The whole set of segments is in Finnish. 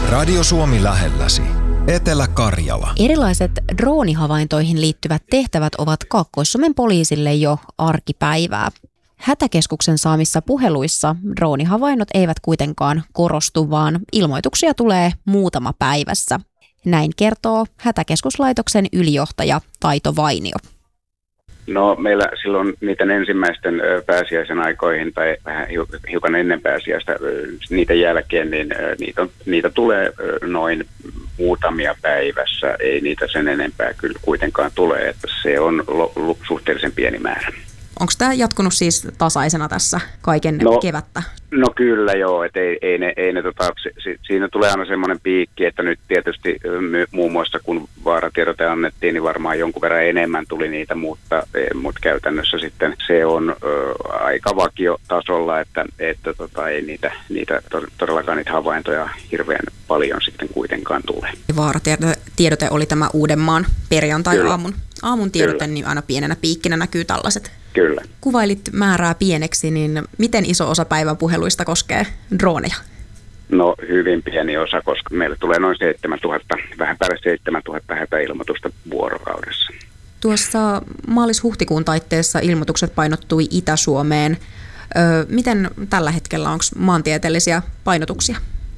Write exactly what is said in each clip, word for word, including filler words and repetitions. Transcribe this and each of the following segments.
Radio Suomi lähelläsi. Etelä-Karjala. Erilaiset droonihavaintoihin liittyvät tehtävät ovat Kaakkois-Suomen poliisille jo arkipäivää. Hätäkeskuksen saamissa puheluissa droonihavainnot eivät kuitenkaan korostu, vaan ilmoituksia tulee muutama päivässä. Näin kertoo Hätäkeskuslaitoksen ylijohtaja Taito Vainio. No meillä silloin niiden ensimmäisten pääsiäisen aikoihin tai vähän hiukan ennen pääsiäistä niiden jälkeen, niin niitä, on, niitä tulee noin muutamia päivässä. Ei niitä sen enempää kyllä kuitenkaan tule, että se on lo, suhteellisen pieni määrä. Onko tämä jatkunut siis tasaisena tässä kaiken no, kevättä? No kyllä joo, että ei, ei ne, ei ne tota, si, siinä tulee aina semmoinen piikki, että nyt tietysti muun muassa kun vaaratiedote annettiin, niin varmaan jonkun verran enemmän tuli niitä, mutta, mutta käytännössä sitten se on ö, aika vakiotasolla, että, että tota, ei niitä, niitä todellakaan niitä havaintoja hirveän paljon sitten kuitenkaan tule. Vaaratiedote oli tämä Uudenmaan perjantai-aamun aamun tiedote, niin aina pienenä piikkinä näkyy tällaiset. Kyllä. Kuvailit määrää pieneksi, niin miten iso osa päivän puheluista koskee drooneja? No hyvin pieni osa, koska meille tulee noin seitsemäntuhatta, vähän päälle seitsemäntuhatta hätäilmoitusta vuorokaudessa. Tuossa maalis-huhtikuun taitteessa ilmoitukset painottui Itä-Suomeen. Öö, miten tällä hetkellä, onko maantieteellisiä painotuksia?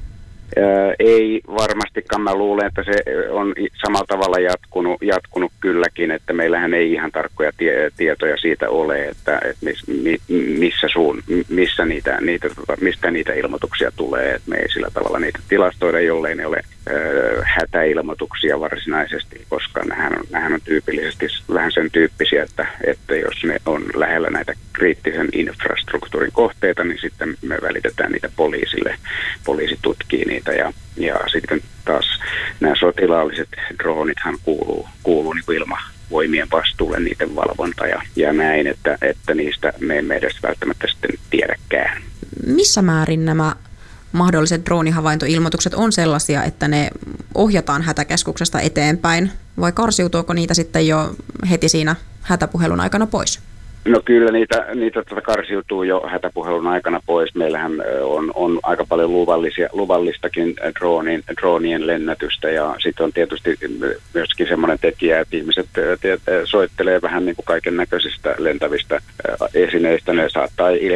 Ää, ei varmastikaan. Mä luulen, että se on samalla tavalla jatkunut, jatkunut kylläkin, että meillähän ei ihan tarkkoja tie, tietoja siitä ole, että, että mis, mi, missä, suun, missä niitä, niitä, mistä niitä ilmoituksia tulee. Että me ei sillä tavalla niitä tilastoida, jollei ne ole ää, hätäilmoituksia varsinaisesti, koska nämähän on, nämähän on tyypillisesti vähän sen tyyppisiä, että, että jos ne on lähellä näitä kriittisen infrastruktuurin kohteita, niin sitten me välitetään niitä poliisille. Poliisi tutkii niitä. Ja, ja sitten taas nämä sotilaalliset droonithan kuuluu, kuuluu niin kuin ilmavoimien vastuulle niiden valvonta ja, ja näin, että, että niistä me emme edes välttämättä sitten tiedäkään. Missä määrin nämä mahdolliset droonihavaintoilmoitukset on sellaisia, että ne ohjataan hätäkeskuksesta eteenpäin vai karsiutuuko niitä sitten jo heti siinä hätäpuhelun aikana pois? No kyllä niitä, niitä tuota karsiutuu jo hätäpuhelun aikana pois. Meillähän on, on aika paljon luvallisia, luvallistakin droonin, droonien lennätystä ja sitten on tietysti myöskin semmoinen tekijä, että ihmiset soittelee vähän niin kuin kaiken näköisistä lentävistä esineistä. Ne saattaa il,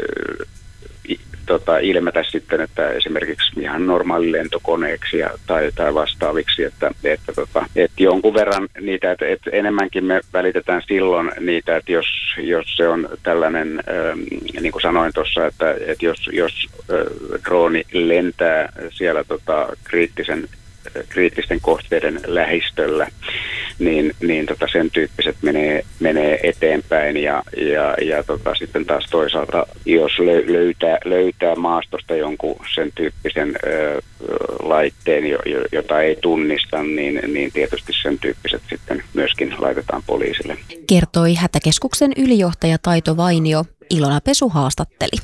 il, tota, ilmetä sitten, että esimerkiksi ihan normaali lentokoneeksi ja, tai, tai vastaaviksi, että, että, tota, että jonkun verran niitä, että, että enemmänkin me välitetään silloin niitä, että jos, jos se on tällainen, ähm, niin kuin sanoin tuossa, että, että jos, jos äh, drooni lentää siellä tota, kriittisen kriittisten kohteiden lähistöllä, niin, niin tota sen tyyppiset menee, menee eteenpäin ja, ja, ja tota sitten taas toisaalta, jos löytää, löytää maastosta jonkun sen tyyppisen ö, laitteen, jo, jota ei tunnista, niin, niin tietysti sen tyyppiset sitten myöskin laitetaan poliisille. Kertoi Hätäkeskuksen ylijohtaja Taito Vainio. Ilona Pesu haastatteli.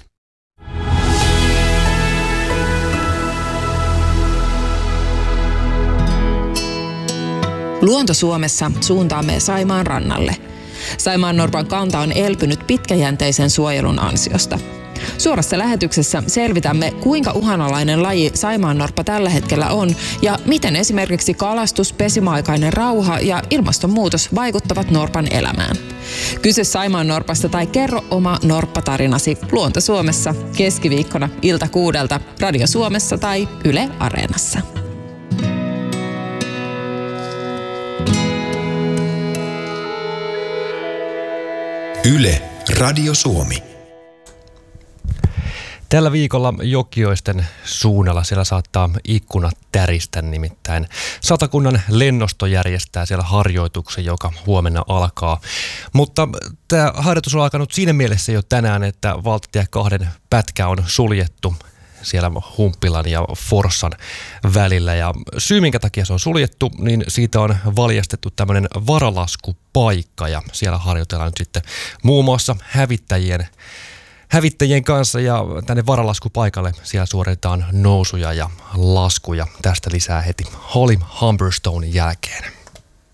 Luonto Suomessa suuntaamme Saimaan rannalle. Saimaannorpan kanta on elpynyt pitkäjänteisen suojelun ansiosta. Suorassa lähetyksessä selvitämme, kuinka uhanalainen laji saimaannorppa tällä hetkellä on ja miten esimerkiksi kalastus, pesimäaikainen rauha ja ilmastonmuutos vaikuttavat norpan elämään. Kysy saimaannorpasta tai kerro oma norppatarinasi Luonto Suomessa keskiviikkona ilta kuudelta Radio Suomessa tai Yle Areenassa. Yle, Radio Suomi. Tällä viikolla Jokioisten suunnalla siellä saattaa ikkunat täristä, nimittäin Satakunnan lennosto järjestää siellä harjoituksen, joka huomenna alkaa. Mutta tämä harjoitus on alkanut siinä mielessä jo tänään, että valtatie kahden pätkä on suljettu siellä Humppilan ja Forssan välillä. Ja syy, minkä takia se on suljettu, niin siitä on valjastettu tämmöinen varalaskupaikka ja siellä harjoitellaan nyt sitten muun muassa hävittäjien, hävittäjien kanssa ja tänne varalaskupaikalle siellä suoritetaan nousuja ja laskuja. Tästä lisää heti Holly Humberstonein jälkeen.